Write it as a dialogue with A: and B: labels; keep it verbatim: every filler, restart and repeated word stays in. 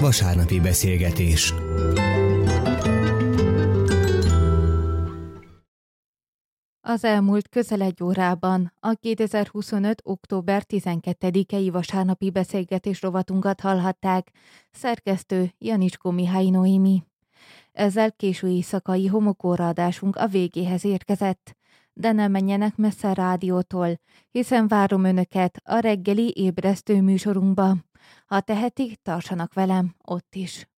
A: Vasárnapi beszélgetés.
B: Az elmúlt közel egy órában a kétezer-huszonöt. október tizenkettedikei vasárnapi beszélgetés rovatunkat hallhatták. Szerkesztő Janicskó Mihály Noémi. Ezzel késő éjszakai homokóra adásunk a végéhez érkezett. De nem menjenek messze a rádiótól, hiszen várom önöket a reggeli ébresztő műsorunkba. Ha tehetik, tartsanak velem ott is.